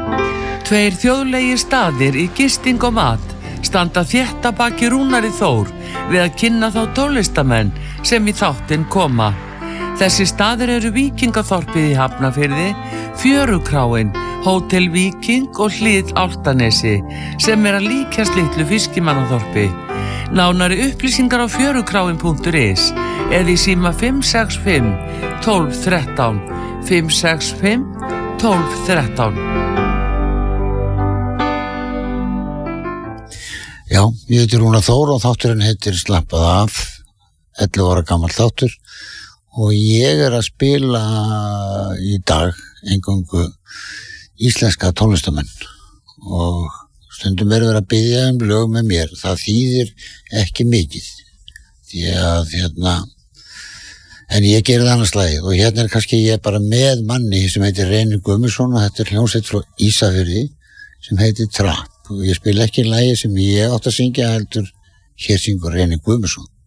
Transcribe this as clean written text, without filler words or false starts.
Tveir þjóðlegir staðir í gisting og mat standa þétt að baki Rúnari Þór við að kynna þá tólistamenn sem í þáttinn koma. Þessi staðir eru Víkingaþorpið í Hafnarfirði, Fjörukráin, Hótel Víking og Hlið Álftanesi sem að líkjast litlu Fiskimannaþorpi. Nánari upplýsingar á fjörukráin.is eða í síma 565 12 13 565 12 13. Já, ég heiti Rúnar Þór og þátturinn heitir Slappað af, 11 ára gamall þáttur og ég að spila í dag eingöngu íslenska tónlistamenn og stundum verið að biðja lög með mér. Það þýðir ekki mikið því að en ég gerir það annars lagið og hérna kannski ég bara með manni sem heitir Reynir Guðmundsson og þetta hljómsveit frá Ísafirði sem heitir Trapp og ég spila ekki lagið sem ég átt að syngja heldur hér syngur Reynir Guðmundsson.